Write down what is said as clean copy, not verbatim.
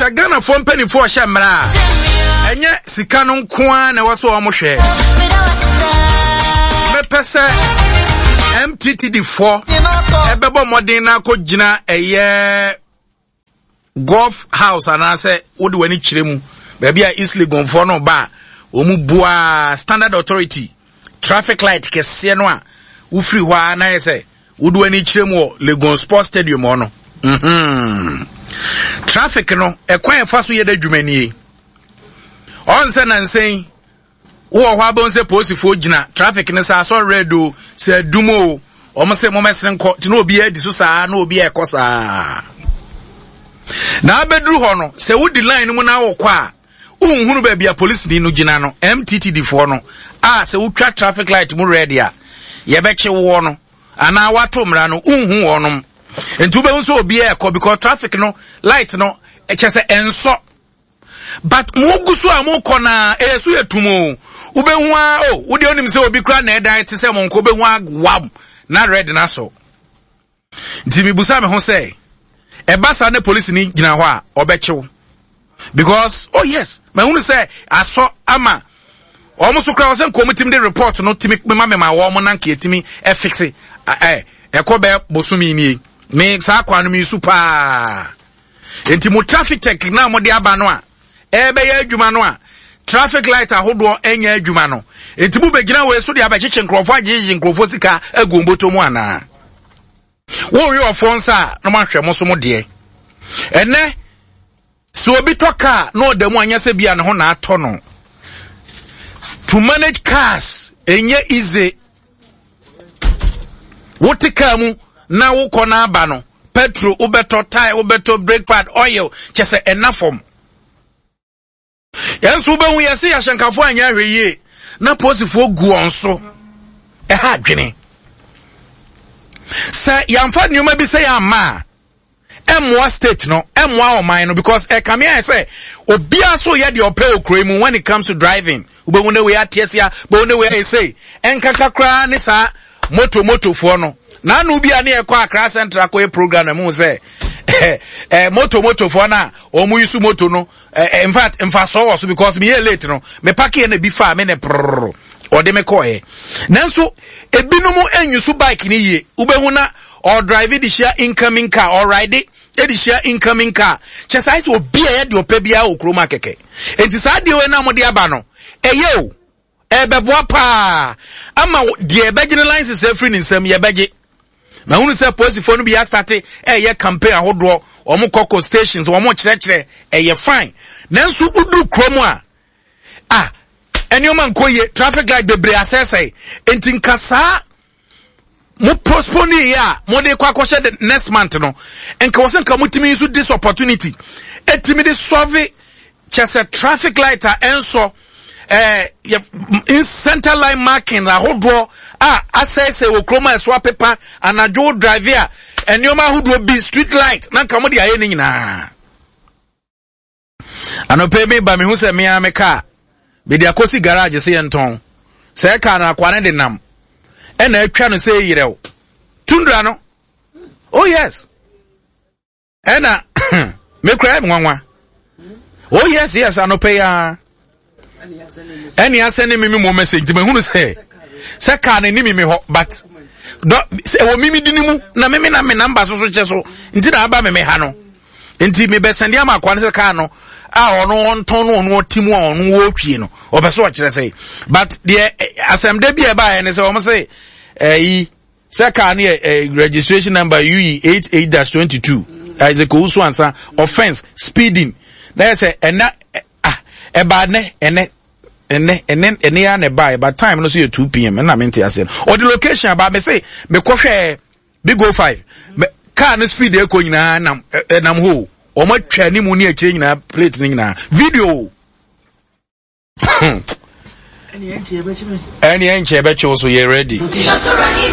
Gana phone penny for Shamra. And yet, Sikanon Kwan, and was almost share. Mepesa MTTD4, Ebebo Modena Kojina, a year golf house, and I say, what do any chrim? Baby, I easily go for no bar. Omubua standard authority, traffic light, Kesianoa, Ufri wa na say, would do any chrim Legon Sports Stadium ono. Traffic no, a quiet fast way de Jumani. On sen and saying, oh, wabon se posi fojina, traffic in sa so redo, se dumo, almost a moment to no be a disusa, no be a cosa. Na bedru hono, se would the line muna o kwa, hunu baby a police ni no ginano, MTTD4 no, se utwa traffic light mu redia, yebeche wono, ana wato mrano, hu onum. And be also be a because traffic no light no just enso but mugusu amukona esu etumo ube hwa o wode onim se obi kra na eda te se monko be hwa wam na red na so ntimi busa me ho se e basa na police ni gina ho a obechew because oh yes me hunu se aso ama omuso kra wo se nkomitim de report no timi me ma wo mo nanka etimi e fixe ekobe bosumi ni me sa kwanu mi super enti mo traffic tech na mo de aba no a ebe ya adwuma no a traffic light ahodo enya adwuma no enti bu begina we so de aba cheche nkrofo agye nkrofo sika agomboto mu ana wo yo fonsa no ma hwe mo so mo de ene so obi toka no de mu anya se bia ne ho na ato no to manage cars enye easy wotika mu na wo kona aba no petrol ubeto tire ubeto brake pad oil chese enafom yanso be hu yesi yahyenkafo anya hweye na posifo gu onso ha dwene se yamfa nyoma bi se yamma emwa state no emwa oman no because come here say obia so ye de ope okremu when it comes to driving ube hu ne we atiesia be hu ne we say enkakakra ne sa moto fo no na no bia na ekọ Accra Central ko program na mu say moto for na o mu yusu moto no in fact so was because me late no me pack na bi fa me ne prrr o de me ko nanso ebinumu enyusu bike ni ye ubehu na or drive the share incoming car or ride it the share incoming car chesa is obi e de opebia okroma keke enti sa de we na mo de aba no eyo ebeboa pa ama de ebegine license every nsem ye beje na hunu se posifo no bia start ye campaign ahodo omo koko stations omo kyerɛkyerɛ ye fine nanso udu kromo a enioma nkoye traffic light bebre asese enti nkasa mo postpone ya mo de kwa kwahye the next month no enka wo se nka mutimi so this opportunity etimi de solve chese traffic light enso in center line marking ahodo assess wo kroma eswa paper anajo driver enioma ahodo bi street light na nka mo de aye ni nyina anope me ba me hu se me ameka be de akosi garage se yenton se ka na akwane de nam ena atwa no se yirew tundra no oh yes ena me kra me nwanwa oh yes anope ya eni asene mimi mo message me hunu se ka na ni mimi ho but do wo mimi dinimu na mimi na me number so cheso nti na aba me ha no nti me be sende am akwane se ka no ono onton no ono timu ono wo twie no obeso o kire say but the asem de bia ba ene se o mo say se ka na registration number UE 88-22 Isaac Usu ansa offense speeding there say eba ne ene ya ne buy by time no see 2 p.m. na me ntia say or the location about me say me kohwe big go 5 car no speed e ko nyina nam ho o ma twa ni mu ni akire nyina plate ni nyina video eni enche be so you ready